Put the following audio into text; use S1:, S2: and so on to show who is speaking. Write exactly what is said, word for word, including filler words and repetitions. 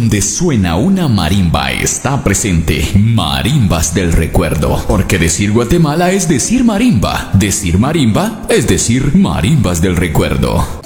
S1: donde suena una marimba está presente Marimbas del Recuerdo. Porque decir Guatemala es decir marimba. Decir marimba es decir Marimbas del Recuerdo.